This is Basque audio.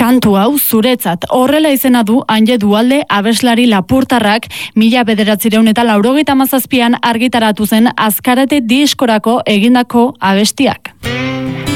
Kantu hau zuretzat, horrela izena du Anje Dualde abeslari lapurtarrak 1987an argitaratu zen Azkarate diskorako egindako abestiak.